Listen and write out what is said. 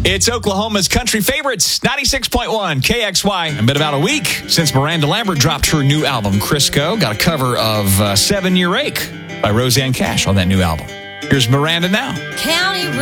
It's Oklahoma's country favorites, 96.1 KXY. It's been about a week since Miranda Lambert dropped her new album, Crisco. Got a cover of 7 Year Ache by Roseanne Cash on that new album. Here's Miranda now. County